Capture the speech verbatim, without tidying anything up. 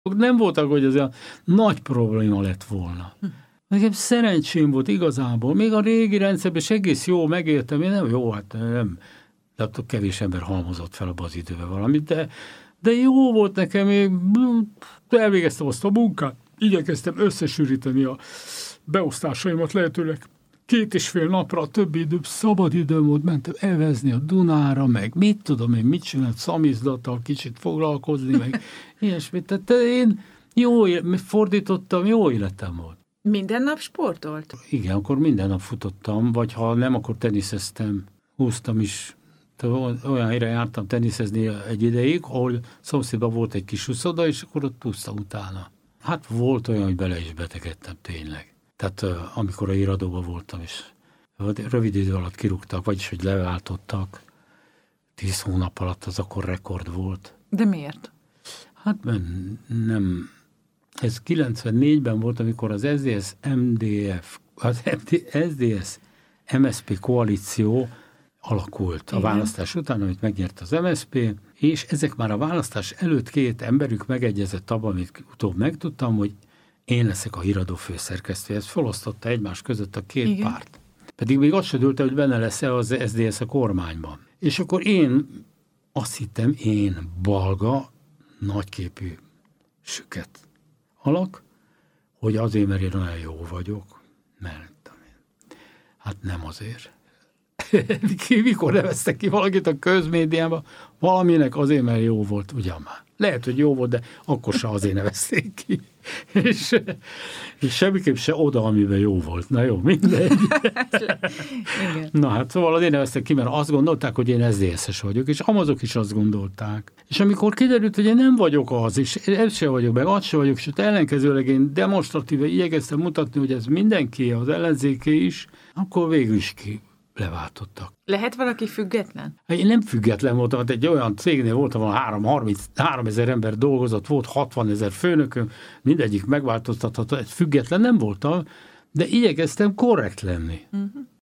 Nem voltak, hogy ez a nagy probléma lett volna. Nekem szerencsém volt igazából, még a régi rendszerben is egész jó megéltem, én nem jó, hát nem, de attól kevés ember halmozott fel abban az időben valamit, de, de jó volt nekem, én elvégeztem azt a munkát, igyekeztem összesűríteni a beosztásaimat lehetőleg két és fél napra, a többi idő, szabad időm volt, mentem evezni a Dunára, meg mit tudom én, mit csinált, szamizdattal kicsit foglalkozni, meg ilyesmit. Tehát én jó, fordítottam, jó életem volt. Minden nap sportolt? Igen, akkor minden nap futottam, vagy ha nem, akkor teniszeztem, húztam is. Olyan helyre jártam teniszezni egy ideig, ahol szomszédban volt egy kis uszoda, és akkor ott húztam utána. Hát volt olyan, hogy bele is betegedtem tényleg. Tehát amikor a iradóban voltam, és rövid idő alatt kirúgtak, vagyis hogy leváltottak, tíz hónap alatt az akkor rekord volt. De miért? Hát nem, ez kilencvennégyben volt, amikor az es zé es em dé ef, az es zé es em es zé pé koalíció alakult a Igen. választás után, amit megnyert az em es zé pé, és ezek már a választás előtt két emberük megegyezett abban, amit utóbb megtudtam, hogy én leszek a híradó főszerkesztő. Ez felosztotta egymás között a két Igen. párt. Pedig még azt se dőlte, hogy benne lesz-e az es zé dé es a kormányban. És akkor én azt hittem, én balga, nagyképű, süket alak, hogy azért, mert én olyan jó vagyok, mert hát nem azért. Mikor neveztek ki valakit a közmédiában, valaminek azért, mert jó volt, ugyan már. Lehet, hogy jó volt, de akkor se azért nevezték ki. és, és semmiképp se oda, amiben jó volt. Na jó, mindegy. Igen. Na hát szóval azért neveztek ki, mert azt gondolták, hogy én es zé es-es vagyok, és amazok is azt gondolták. És amikor kiderült, hogy én nem vagyok az, és ez se vagyok, meg az se vagyok, és ellenkezőleg én demonstratíve igyekeztem mutatni, hogy ez mindenki, az ellenzéké is, akkor végül is ki leváltottak. Lehet valaki független? Én nem független voltam, hát egy olyan cégnél voltam, ahol három ezer ember dolgozott, volt hatvan ezer főnököm, mindegyik megváltoztatható, egy független nem voltam, de igyekeztem korrekt lenni. Uh-huh.